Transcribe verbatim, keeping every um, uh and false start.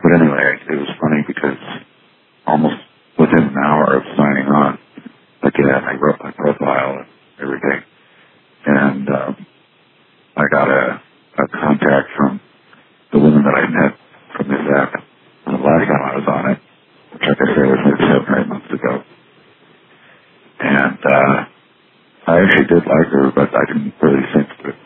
But anyway, it was funny because almost within an hour of signing on, again, I wrote my profile and everything. And um, I got a, a contact from the woman that I met from this app the last time I was on it, which like I said was like seven or eight months ago. And uh, I actually did like her, but I didn't really think that